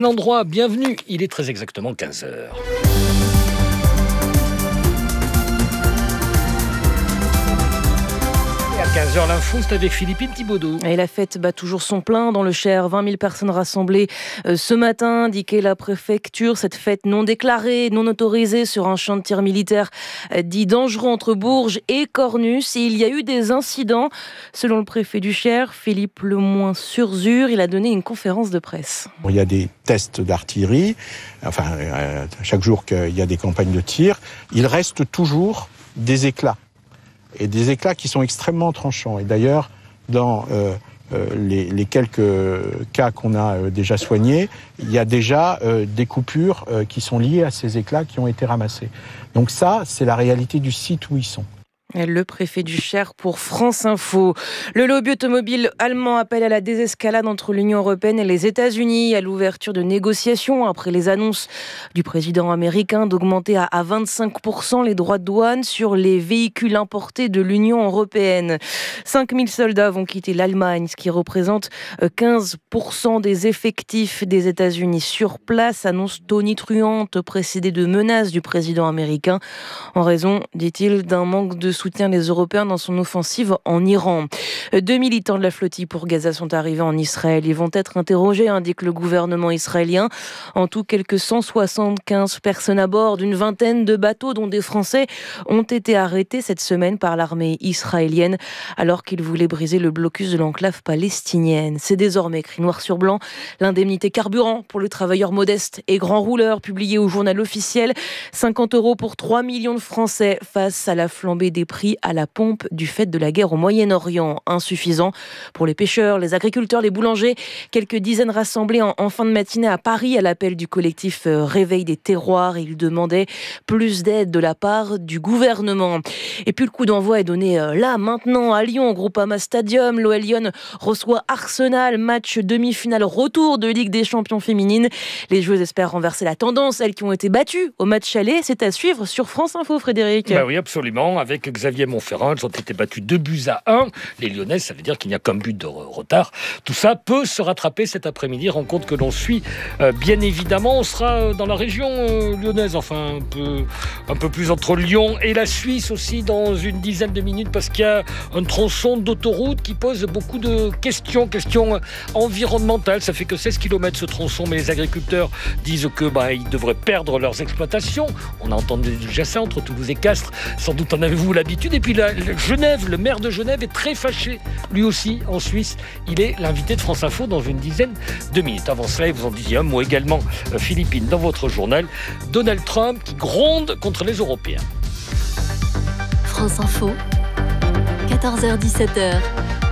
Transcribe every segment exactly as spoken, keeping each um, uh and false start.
Endroit, bienvenue, il est très exactement quinze heures. quinze heures l'info, c'est avec Philippine Thibaudot. Et la fête bat toujours son plein dans le Cher. vingt mille personnes rassemblées ce matin, indiquait la préfecture. Cette fête non déclarée, non autorisée sur un champ de tir militaire dit dangereux entre Bourges et Cornus. Et il y a eu des incidents. Selon le préfet du Cher, Philippe Lemoyne-sur-Zur, il a donné une conférence de presse. Il y a des tests d'artillerie, enfin, euh, chaque jour qu'il y a des campagnes de tir, il reste toujours des éclats. Et des éclats qui sont extrêmement tranchants. Et d'ailleurs, dans euh, euh, les, les quelques cas qu'on a euh, déjà soignés, il y a déjà euh, des coupures euh, qui sont liées à ces éclats qui ont été ramassés. Donc ça, c'est la réalité du site où ils sont. Le préfet du Cher pour France Info. Le lobby automobile allemand appelle à la désescalade entre l'Union européenne et les États-Unis, à l'ouverture de négociations après les annonces du président américain d'augmenter à vingt-cinq pour cent les droits de douane sur les véhicules importés de l'Union européenne. cinq mille soldats vont quitter l'Allemagne, ce qui représente quinze pour cent des effectifs des États-Unis sur place, annonce tonitruante précédée de menaces du président américain en raison, dit-il, d'un manque de soutient les Européens dans son offensive en Iran. Deux militants de la flottille pour Gaza sont arrivés en Israël. Ils vont être interrogés, indique le gouvernement israélien. En tout, quelques cent soixante-quinze personnes à bord d'une vingtaine de bateaux, dont des Français, ont été arrêtés cette semaine par l'armée israélienne alors qu'ils voulaient briser le blocus de l'enclave palestinienne. C'est désormais écrit noir sur blanc. L'indemnité carburant pour le travailleur modeste et grand rouleur, publiée au journal officiel. cinquante euros pour trois millions de Français face à la flambée des prix à la pompe du fait de la guerre au Moyen-Orient. Insuffisant pour les pêcheurs, les agriculteurs, les boulangers. Quelques dizaines rassemblés en, en fin de matinée à Paris à l'appel du collectif Réveil des terroirs. Ils demandaient plus d'aide de la part du gouvernement. Et puis le coup d'envoi est donné là, maintenant, à Lyon, au Groupama Stadium. L'O L Lyon reçoit Arsenal, match demi-finale retour de Ligue des Champions féminines. Les joueuses espèrent renverser la tendance, elles qui ont été battues au match aller. C'est à suivre sur France Info, Frédéric. Bah oui, absolument, avec Xavier Montferrand, elles ont été battues deux buts à un. Les Lyonnaises, ça veut dire qu'il n'y a qu'un but de retard. Tout ça peut se rattraper cet après-midi, rencontre que l'on suit euh, bien évidemment. On sera dans la région euh, lyonnaise, enfin un peu, un peu plus entre Lyon et la Suisse aussi dans une dizaine de minutes, parce qu'il y a un tronçon d'autoroute qui pose beaucoup de questions, questions environnementales. Ça fait que seize kilomètres ce tronçon, mais les agriculteurs disent que bah, ils devraient perdre leurs exploitations. On a entendu déjà ça entre Toulouse et Castres, sans doute en avez-vous l'habitude. Et puis la, la Genève, le maire de Genève est très fâché, lui aussi en Suisse. Il est l'invité de France Info dans une dizaine de minutes. Avant cela, il vous en disiez un mot également, euh, Philippine, dans votre journal. Donald Trump qui gronde contre les Européens. France Info, quatorze heures dix-sept heures.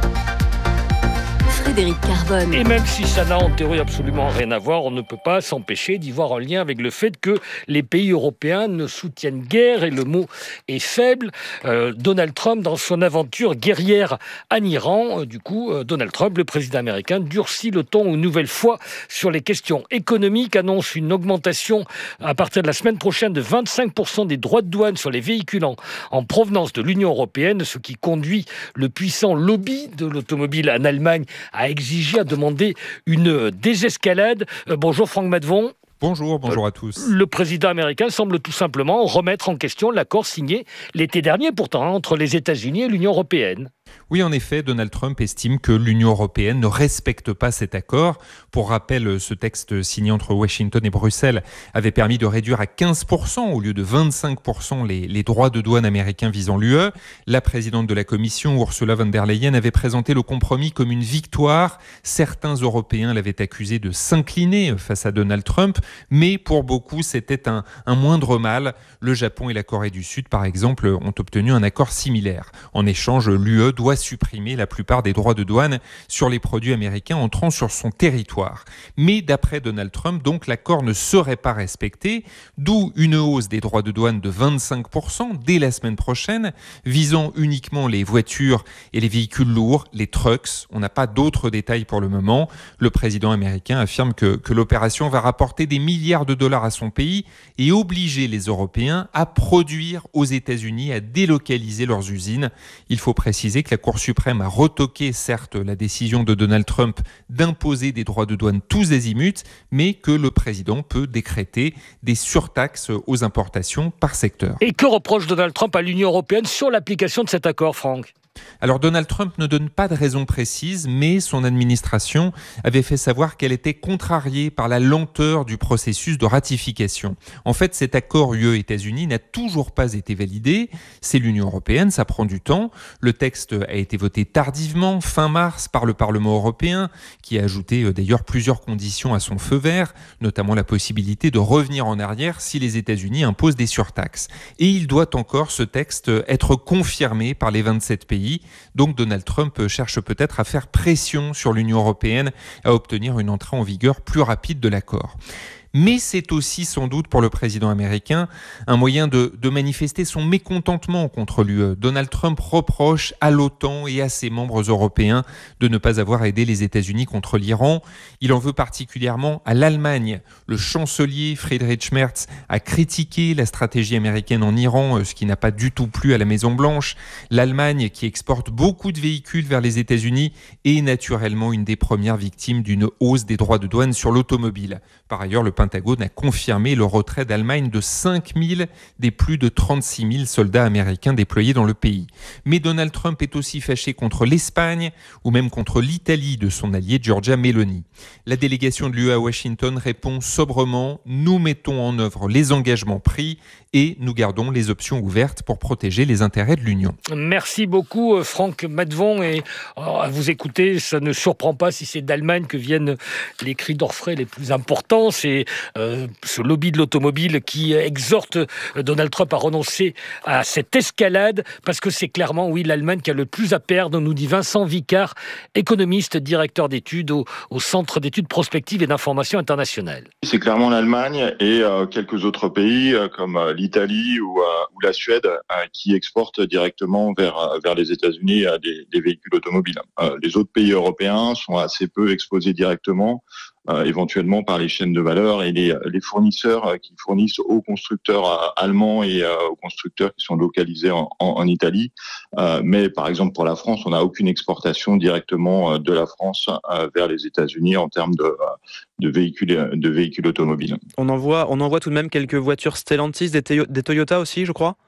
Frédéric Carbone. Et même si ça n'a en théorie absolument rien à voir, on ne peut pas s'empêcher d'y voir un lien avec le fait que les pays européens ne soutiennent guère, et le mot est faible. Euh, Donald Trump, dans son aventure guerrière en Iran, euh, du coup, euh, Donald Trump, le président américain, durcit le ton une nouvelle fois sur les questions économiques, annonce une augmentation à partir de la semaine prochaine de vingt-cinq pour cent des droits de douane sur les véhicules en, en provenance de l'Union européenne, ce qui conduit le puissant lobby de l'automobile en Allemagne à exiger, à demander une désescalade. Euh, bonjour Franck Madvon. Bonjour, bonjour à tous. Le président américain semble tout simplement remettre en question l'accord signé l'été dernier pourtant entre les États-Unis et l'Union européenne. Oui, en effet, Donald Trump estime que l'Union européenne ne respecte pas cet accord. Pour rappel, ce texte signé entre Washington et Bruxelles avait permis de réduire à quinze pour cent au lieu de vingt-cinq pour cent les, les droits de douane américains visant l'U E. La présidente de la Commission, Ursula von der Leyen, avait présenté le compromis comme une victoire. Certains Européens l'avaient accusé de s'incliner face à Donald Trump, mais pour beaucoup, c'était un, un moindre mal. Le Japon et la Corée du Sud, par exemple, ont obtenu un accord similaire. En échange, l'U E doit supprimer la plupart des droits de douane sur les produits américains entrant sur son territoire. Mais d'après Donald Trump, donc, l'accord ne serait pas respecté, d'où une hausse des droits de douane de vingt-cinq pour cent dès la semaine prochaine, visant uniquement les voitures et les véhicules lourds, les trucks. On n'a pas d'autres détails pour le moment. Le président américain affirme que, que l'opération va rapporter des milliards de dollars à son pays et obliger les Européens à produire aux États-Unis, à délocaliser leurs usines. Il faut préciser que la Cour suprême a retoqué certes la décision de Donald Trump d'imposer des droits de douane tous azimuts, mais que le président peut décréter des surtaxes aux importations par secteur. Et que reproche Donald Trump à l'Union européenne sur l'application de cet accord, Franck ? Alors Donald Trump ne donne pas de raison précise, mais son administration avait fait savoir qu'elle était contrariée par la lenteur du processus de ratification. En fait, cet accord U E-États-Unis n'a toujours pas été validé. C'est l'Union européenne, ça prend du temps. Le texte a été voté tardivement, fin mars, par le Parlement européen, qui a ajouté d'ailleurs plusieurs conditions à son feu vert, notamment la possibilité de revenir en arrière si les États-Unis imposent des surtaxes. Et il doit encore, ce texte, être confirmé par les vingt-sept pays. Donc Donald Trump cherche peut-être à faire pression sur l'Union européenne à obtenir une entrée en vigueur plus rapide de l'accord. Mais c'est aussi sans doute pour le président américain un moyen de, de manifester son mécontentement contre l'U E. Donald Trump reproche à l'OTAN et à ses membres européens de ne pas avoir aidé les États-Unis contre l'Iran. Il en veut particulièrement à l'Allemagne. Le chancelier Friedrich Merz a critiqué la stratégie américaine en Iran, ce qui n'a pas du tout plu à la Maison-Blanche. L'Allemagne, qui exporte beaucoup de véhicules vers les États-Unis, est naturellement une des premières victimes d'une hausse des droits de douane sur l'automobile. Par ailleurs, le Pentagone a confirmé le retrait d'Allemagne de cinq mille des plus de trente-six mille soldats américains déployés dans le pays. Mais Donald Trump est aussi fâché contre l'Espagne ou même contre l'Italie de son allié Giorgia Meloni. La délégation de l'U E à Washington répond sobrement « Nous mettons en œuvre les engagements pris et nous gardons les options ouvertes pour protéger les intérêts de l'Union. » Merci beaucoup Franck Maddevon. Et alors, à vous écouter, ça ne surprend pas si c'est d'Allemagne que viennent les cris d'orfraie les plus importants. C'est euh, ce lobby de l'automobile qui exhorte Donald Trump à renoncer à cette escalade, parce que c'est clairement, oui, l'Allemagne qui a le plus à perdre, nous dit Vincent Vicard, économiste, directeur d'études au, au Centre d'études prospectives et d'information internationale. C'est clairement l'Allemagne et euh, quelques autres pays euh, comme euh, l'Italie ou, euh, ou la Suède euh, qui exportent directement vers, vers les États-Unis euh, des, des véhicules automobiles. Euh, les autres pays européens sont assez peu exposés directement, Euh, éventuellement par les chaînes de valeur et les, les fournisseurs euh, qui fournissent aux constructeurs euh, allemands et euh, aux constructeurs qui sont localisés en, en, en Italie. Euh, mais par exemple pour la France, on n'a aucune exportation directement euh, de la France euh, vers les États-Unis en termes de, euh, de véhicules de véhicules automobiles. On en voit, on en voit tout de même quelques voitures Stellantis, des, Toyo- des Toyota aussi, je crois.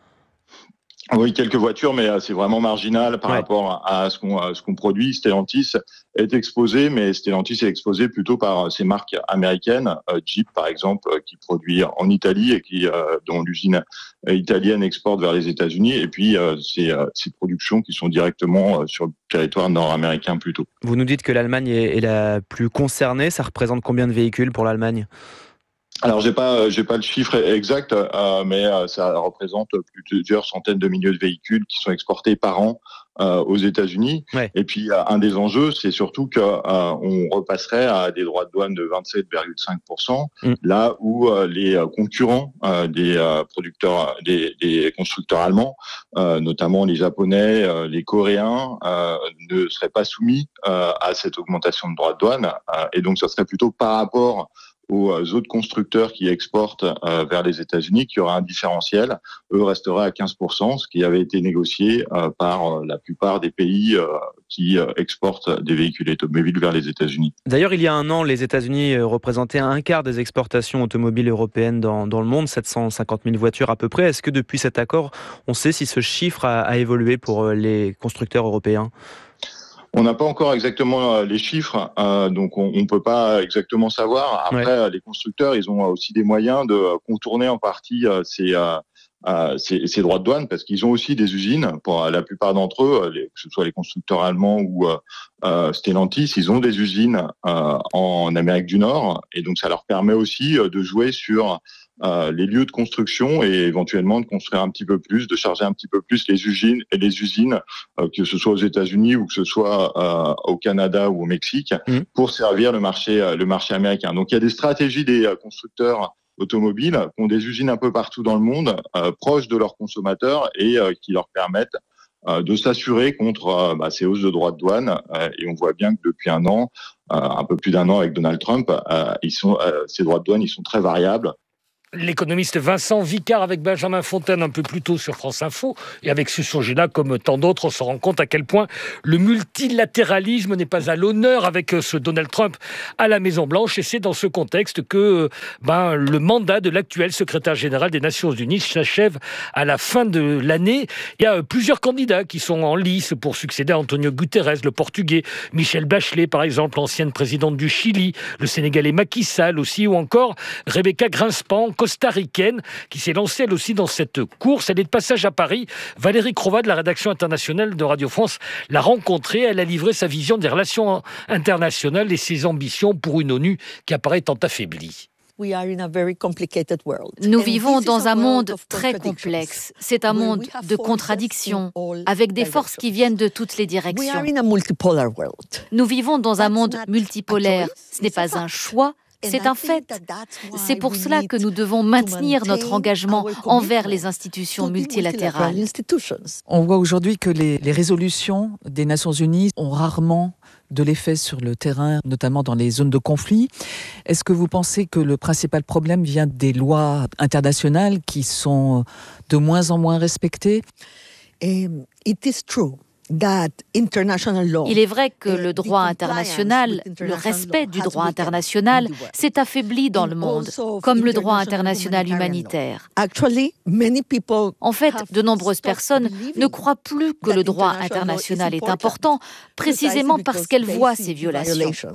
Oui, quelques voitures, mais c'est vraiment marginal par ouais. rapport à ce qu'on, à ce qu'on produit. Stellantis est exposé, mais Stellantis est exposé plutôt par ces marques américaines, euh, Jeep par exemple, euh, qui produit en Italie et qui, euh, dont l'usine italienne exporte vers les États-Unis, et puis euh, ces, euh, ces productions qui sont directement euh, sur le territoire nord-américain plutôt. Vous nous dites que l'Allemagne est, est la plus concernée. Ça représente combien de véhicules pour l'Allemagne ? Alors j'ai pas j'ai pas le chiffre exact, euh, mais euh, ça représente plusieurs centaines de milliers de véhicules qui sont exportés par an euh, aux États-Unis. Ouais. Et puis euh, un des enjeux, c'est surtout que euh, on repasserait à des droits de douane de vingt-sept virgule cinq pour cent, mmh. là où euh, les concurrents euh, des euh, producteurs, des, des constructeurs allemands, euh, notamment les Japonais, euh, les Coréens, euh, ne seraient pas soumis euh, à cette augmentation de droits de douane. Euh, et donc ça serait plutôt par rapport aux autres constructeurs qui exportent euh, vers les États-Unis, qui aura un différentiel. Eux resteraient à quinze pour cent, ce qui avait été négocié euh, par euh, la plupart des pays euh, qui euh, exportent des véhicules automobiles vers les États-Unis. D'ailleurs, il y a un an, les États-Unis représentaient un quart des exportations automobiles européennes dans, dans le monde, sept cent cinquante mille voitures à peu près. Est-ce que depuis cet accord, on sait si ce chiffre a, a évolué pour les constructeurs européens ? On n'a pas encore exactement les chiffres, euh, donc on ne peut pas exactement savoir. Après, ouais. les constructeurs, ils ont aussi des moyens de contourner en partie euh, ces, euh, ces, ces droits de douane, parce qu'ils ont aussi des usines. Pour la plupart d'entre eux, les, que ce soit les constructeurs allemands ou euh, Stellantis, ils ont des usines euh, en Amérique du Nord, et donc ça leur permet aussi de jouer sur Euh, les lieux de construction et éventuellement de construire un petit peu plus, de charger un petit peu plus les usines, et les usines euh, que ce soit aux États-Unis ou que ce soit euh, au Canada ou au Mexique, mmh. pour servir le marché, le marché américain. Donc il y a des stratégies des constructeurs automobiles qui ont des usines un peu partout dans le monde, euh, proches de leurs consommateurs et euh, qui leur permettent euh, de s'assurer contre euh, bah, ces hausses de droits de douane. Euh, et on voit bien que depuis un an, euh, un peu plus d'un an avec Donald Trump, euh, ils sont, euh, ces droits de douane, ils sont très variables. L'économiste Vincent Vicard avec Benjamin Fontaine un peu plus tôt sur France Info. Et avec ce sujet-là, comme tant d'autres, on se rend compte à quel point le multilatéralisme n'est pas à l'honneur avec ce Donald Trump à la Maison-Blanche. Et c'est dans ce contexte que ben, le mandat de l'actuel secrétaire général des Nations Unies s'achève à la fin de l'année. Il y a plusieurs candidats qui sont en lice pour succéder à Antonio Guterres, le Portugais, Michelle Bachelet, par exemple, ancienne présidente du Chili, le Sénégalais Macky Sall aussi, ou encore Rebecca Grinspan, costaricaine, qui s'est lancée elle aussi dans cette course. Elle est de passage à Paris. Valérie Crova de la rédaction internationale de Radio France l'a rencontrée. Elle a livré sa vision des relations internationales et ses ambitions pour une ONU qui apparaît tant affaiblie. Nous vivons dans un monde très complexe. C'est un monde de contradictions, avec des forces qui viennent de toutes les directions. Nous vivons dans un monde multipolaire. Ce n'est pas un choix, c'est un fait. C'est pour cela que nous devons maintenir notre engagement envers les institutions multilatérales. On voit aujourd'hui que les, les résolutions des Nations Unies ont rarement de l'effet sur le terrain, notamment dans les zones de conflit. Est-ce que vous pensez que le principal problème vient des lois internationales qui sont de moins en moins respectées ? Um, it is true. Il est vrai que le droit international, le respect du droit international, s'est affaibli dans le monde, comme le droit international humanitaire. En fait, de nombreuses personnes ne croient plus que le droit international est important, précisément parce qu'elles voient ces violations.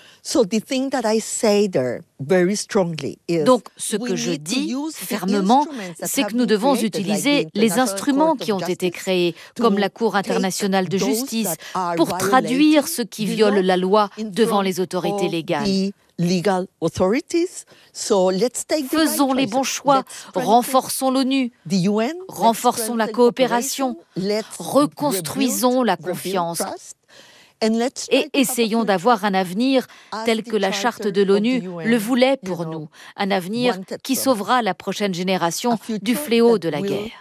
Donc, ce que je dis fermement, c'est que nous devons utiliser les instruments qui ont été créés, comme la Cour internationale de justice, pour traduire ceux qui violent la loi devant les autorités légales. Faisons les bons choix, renforçons l'ONU, renforçons la coopération, reconstruisons la confiance. Et essayons d'avoir un avenir tel que la charte de l'ONU le voulait pour nous, un avenir qui sauvera la prochaine génération du fléau de la guerre.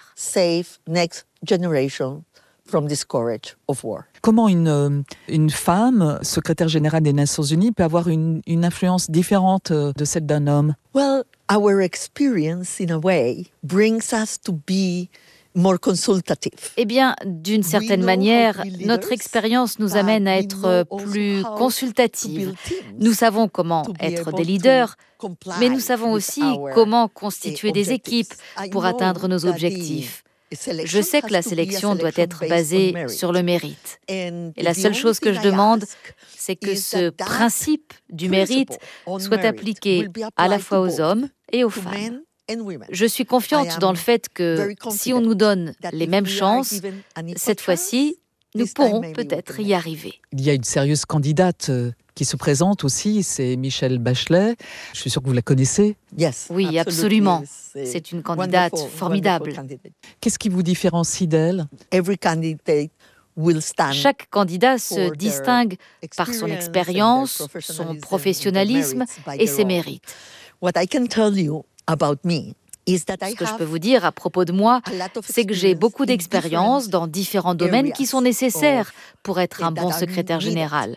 Comment une, une femme, secrétaire générale des Nations Unies, peut avoir une, une influence différente de celle d'un homme ? Well, our experience, in a way, brings us to be more consultative. Eh bien, d'une certaine manière, notre expérience nous amène à être plus consultative. Nous savons comment être des leaders, mais nous savons aussi comment constituer des équipes pour atteindre nos objectifs. Je sais que la sélection doit être basée sur le mérite. Et la seule chose que je demande, c'est que ce principe du mérite soit appliqué à la fois aux hommes et aux femmes. Je suis confiante dans le fait que si on nous donne les mêmes chances, cette fois-ci, nous pourrons peut-être y arriver. Il y a une sérieuse candidate qui se présente aussi, c'est Michelle Bachelet. Je suis sûre que vous la connaissez. Oui, absolument. C'est une candidate formidable. Qu'est-ce qui vous différencie d'elle ? Chaque candidat se distingue par son expérience, son professionnalisme et ses mérites. Ce que je peux vous dire à propos de moi, c'est que j'ai beaucoup d'expérience dans différents domaines qui sont nécessaires pour être un bon secrétaire général.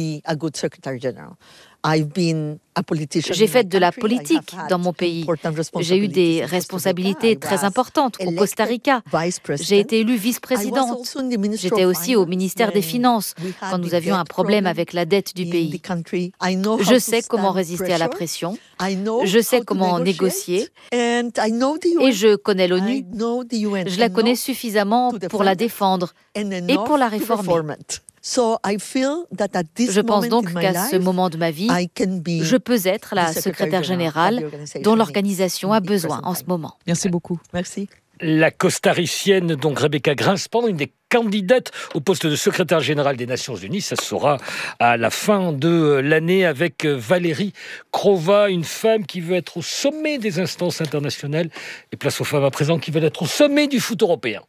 J'ai fait de la politique dans mon pays. J'ai eu des responsabilités très importantes au Costa Rica. J'ai été élue vice-présidente. J'étais aussi au ministère des Finances quand nous avions un problème avec la dette du pays. Je sais comment résister à la pression. Je sais comment négocier. Et je connais l'ONU. Je la connais suffisamment pour la défendre et pour la réformer. Je pense donc qu'à ce moment de ma vie, je peux être la secrétaire générale dont l'organisation a besoin en ce moment. Merci beaucoup. Merci. La costaricienne, donc Rebecca Grinspan, une des candidates au poste de secrétaire générale des Nations Unies. Ça sera à la fin de l'année avec Valérie Crova, une femme qui veut être au sommet des instances internationales. Et place aux femmes à présent qui veulent être au sommet du foot européen.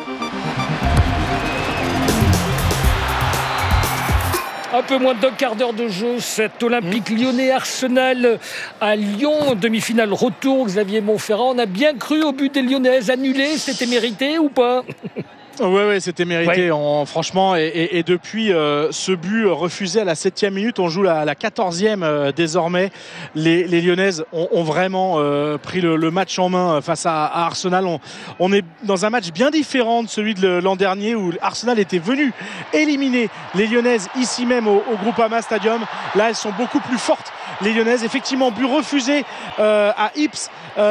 Un peu moins d'un quart d'heure de jeu, cet Olympique lyonnais Arsenal à Lyon, demi-finale retour, Xavier Monferrand. On a bien cru au but des Lyonnaises, annulé, c'était mérité ou pas ? Ouais, ouais, c'était mérité, ouais. on, franchement. Et, et, et depuis euh, ce but refusé à la septième minute, on joue la, la quatorzième euh, désormais. Les, les Lyonnaises ont, ont vraiment euh, pris le, le match en main face à, à Arsenal. On, on est dans un match bien différent de celui de l'an dernier où Arsenal était venu éliminer les Lyonnaises ici même au, au Groupama Stadium. Là, elles sont beaucoup plus fortes. Les Lyonnaises, effectivement, but refusé euh, à Ips,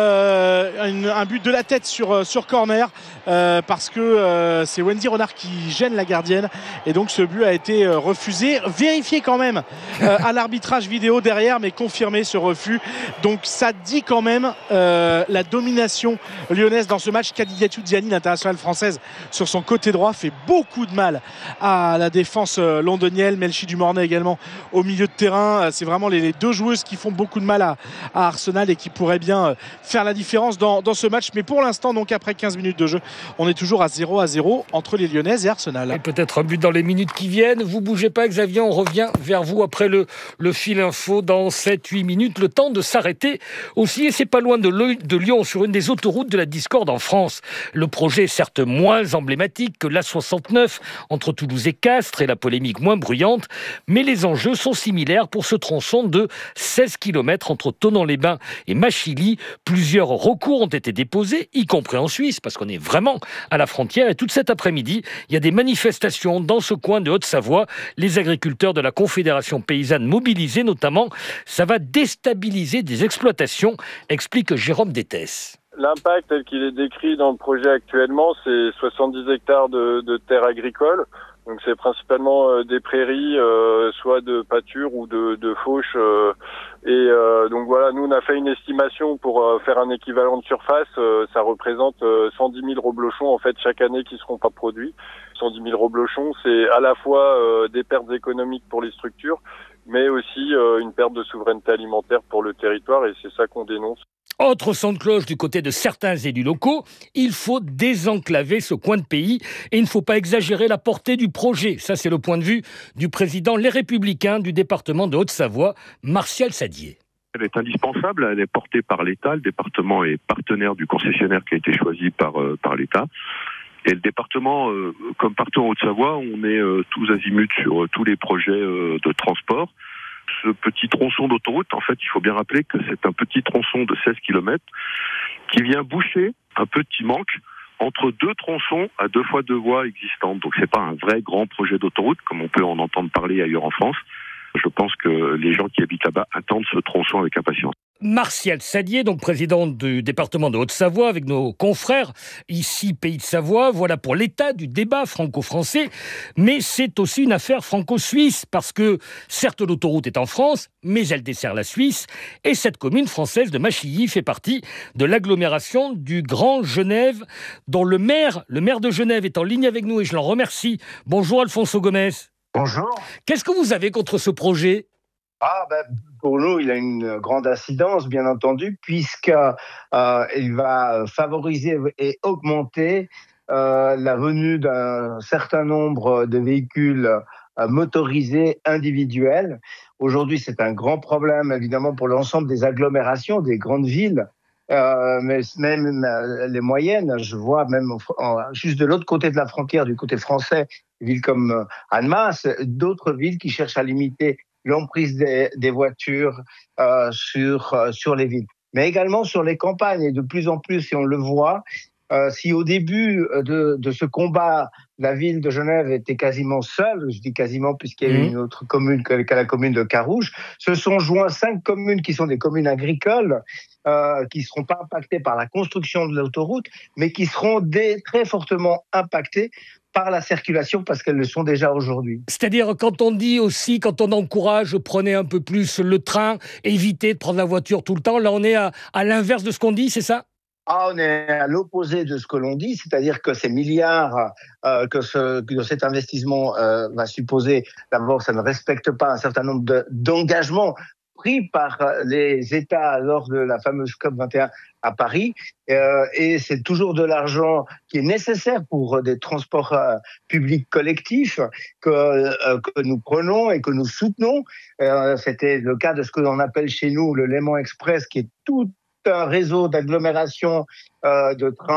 euh, une, un but de la tête sur, sur corner, euh, parce que euh, c'est Wendy Renard qui gêne la gardienne, et donc ce but a été euh, refusé, vérifié quand même euh, à l'arbitrage vidéo derrière, mais confirmé ce refus. Donc ça dit quand même euh, la domination lyonnaise dans ce match. Khadijatou Diani, l'internationale française, sur son côté droit, fait beaucoup de mal à la défense londonienne. Melchi Dumornay également au milieu de terrain. C'est vraiment les, les deux joueuses qui font beaucoup de mal à, à Arsenal et qui pourraient bien faire la différence dans, dans ce match. Mais pour l'instant, donc après quinze minutes de jeu, on est toujours à zéro à zéro entre les Lyonnaises et Arsenal. Et peut-être un but dans les minutes qui viennent. Vous bougez pas, Xavier, on revient vers vous après le, le fil info dans sept huit minutes. Le temps de s'arrêter aussi, et c'est pas loin de, le, de Lyon, sur une des autoroutes de la discorde en France. Le projet est certes moins emblématique que l'A soixante-neuf entre Toulouse et Castres, et la polémique moins bruyante, mais les enjeux sont similaires pour ce tronçon de seize kilomètres entre Thonon-les-Bains et Machilly. Plusieurs recours ont été déposés, y compris en Suisse, parce qu'on est vraiment à la frontière. Et toute cet après-midi, il y a des manifestations dans ce coin de Haute-Savoie. Les agriculteurs de la Confédération paysanne mobilisés notamment. Ça va déstabiliser des exploitations, explique Jérôme Détès. L'impact tel qu'il est décrit dans le projet actuellement, c'est soixante-dix hectares de, de terres agricoles. Donc c'est principalement euh, des prairies, euh, soit de pâture ou de, de fauche. Euh, et euh, donc voilà, nous on a fait une estimation pour euh, faire un équivalent de surface. Euh, ça représente euh, cent dix mille reblochons en fait chaque année qui seront pas produits. cent dix mille reblochons, c'est à la fois euh, des pertes économiques pour les structures, mais aussi euh, une perte de souveraineté alimentaire pour le territoire, et c'est ça qu'on dénonce. Autre son de cloche du côté de certains élus locaux, il faut désenclaver ce coin de pays et il ne faut pas exagérer la portée du projet. Ça, c'est le point de vue du président Les Républicains du département de Haute-Savoie, Martial Sadier. Elle est indispensable, elle est portée par l'État. Le département est partenaire du concessionnaire qui a été choisi par, euh, par l'État. Et le département, euh, comme partout en Haute-Savoie, on est euh, tous azimuts sur euh, tous les projets euh, de transport. Ce petit tronçon d'autoroute, en fait, il faut bien rappeler que c'est un petit tronçon de seize kilomètres qui vient boucher un petit manque entre deux tronçons à deux fois deux voies existantes. Donc c'est pas un vrai grand projet d'autoroute comme on peut en entendre parler ailleurs en France. Je pense que les gens qui habitent là-bas attendent ce tronçon avec impatience. Martial Sadier, donc président du département de Haute-Savoie, avec nos confrères ici, Pays de Savoie. Voilà pour l'état du débat franco-français. Mais c'est aussi une affaire franco-suisse, parce que certes l'autoroute est en France, mais elle dessert la Suisse. Et cette commune française de Machilly fait partie de l'agglomération du Grand Genève, dont le maire, le maire de Genève est en ligne avec nous et je l'en remercie. Bonjour Alfonso Gomez. Bonjour. Qu'est-ce que vous avez contre ce projet ? Ah ben, pour nous, il a une grande incidence, bien entendu, puisqu'il euh, va favoriser et augmenter euh, la venue d'un certain nombre de véhicules euh, motorisés individuels. Aujourd'hui, c'est un grand problème, évidemment, pour l'ensemble des agglomérations, des grandes villes, euh, mais même euh, les moyennes. Je vois même en, juste de l'autre côté de la frontière, du côté français, des villes comme euh, Annemasse, d'autres villes qui cherchent à limiter l'emprise des, des voitures euh, sur, euh, sur les villes, mais également sur les campagnes. Et de plus en plus, si on le voit, euh, si au début de, de ce combat, la ville de Genève était quasiment seule, je dis quasiment puisqu'il y a eu une autre commune que, que la commune de Carouge, se sont joints cinq communes qui sont des communes agricoles, euh, qui ne seront pas impactées par la construction de l'autoroute, mais qui seront des, très fortement impactées par la circulation, parce qu'elles le sont déjà aujourd'hui. C'est-à-dire, quand on dit aussi, quand on encourage, prenez un peu plus le train, évitez de prendre la voiture tout le temps, là on est à, à l'inverse de ce qu'on dit, c'est ça ? Ah, on est à l'opposé de ce que l'on dit, c'est-à-dire que ces milliards euh, que, ce, que cet investissement euh, va supposer, d'abord, ça ne respecte pas un certain nombre de, d'engagements pris par les États lors de la fameuse COP vingt et un à Paris, euh, et c'est toujours de l'argent qui est nécessaire pour des transports euh, publics collectifs que, euh, que nous prenons et que nous soutenons. Euh, c'était le cas de ce que l'on appelle chez nous le Léman Express, qui est tout un réseau d'agglomération euh, de trains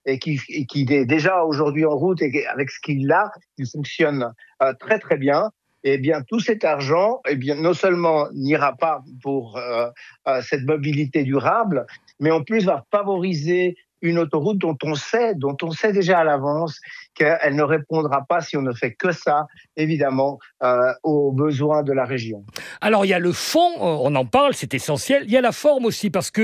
et qui, et qui est déjà aujourd'hui en route et avec ce qu'il a, il fonctionne euh, très très bien. Eh bien, tout cet argent, eh bien, non seulement n'ira pas pour euh, euh, cette mobilité durable, mais en plus va favoriser une autoroute dont on sait, dont on sait déjà à l'avance qu'elle ne répondra pas, si on ne fait que ça, évidemment, euh, aux besoins de la région. Alors, il y a le fond, on en parle, c'est essentiel. Il y a la forme aussi, parce que